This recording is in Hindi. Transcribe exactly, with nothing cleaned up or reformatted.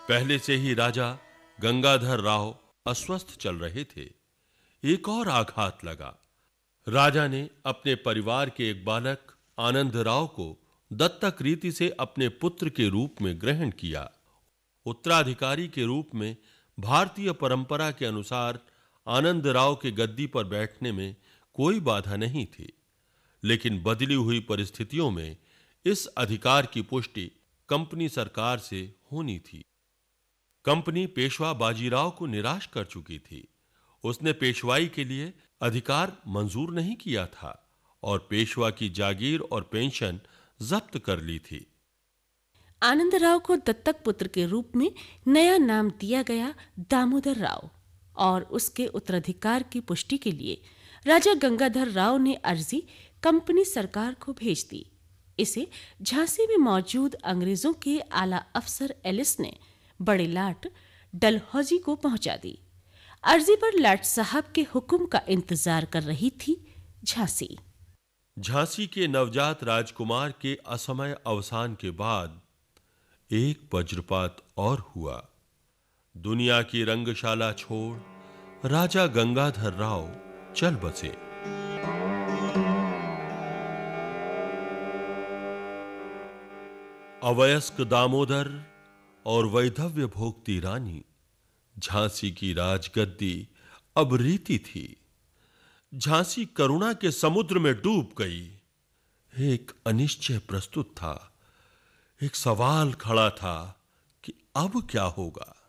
पहले से ही राजा गंगाधर राव अस्वस्थ चल रहे थे। एक और आघात लगा। राजा ने अपने परिवार के एक बालक आनंद राव को दत्तक रीति से अपने पुत्र के रूप में ग्रहण किया। उत्तराधिकारी के रूप में भारतीय परंपरा के अनुसार आनंद राव के गद्दी पर बैठने में कोई बाधा नहीं थी, लेकिन बदली हुई परिस्थितियों में इस अधिकार की पुष्टि कंपनी सरकार से होनी थी। कंपनी पेशवा बाजीराव को निराश कर चुकी थी। उसने पेशवाई के लिए अधिकार मंजूर नहीं किया था और पेशवा की जागीर और पेंशन जब्त कर ली थी। आनंदराव को दत्तक पुत्र के रूप में नया नाम दिया गया दामोदर राव, और उसके उत्तराधिकार की पुष्टि के लिए राजा गंगाधर राव ने अर्जी कंपनी सरकार को भेज दी। इसे झांसी में मौजूद अंग्रेजों के आला अफसर एलिस ने बड़े लाट डलहौजी को पहुंचा दी। अर्जी पर लाट साहब के हुक्म का इंतजार कर रही थी झांसी। झांसी के नवजात राजकुमार के असमय अवसान के बाद एक वज्रपात और हुआ। दुनिया की रंगशाला छोड़ राजा गंगाधर राव चल बसे। अवयस्क दामोदर और वैधव्य भोगती रानी, झांसी की राजगद्दी अब रीति थी। झांसी करुणा के समुद्र में डूब गई। एक अनिश्चय प्रस्तुत था। एक सवाल खड़ा था कि अब क्या होगा।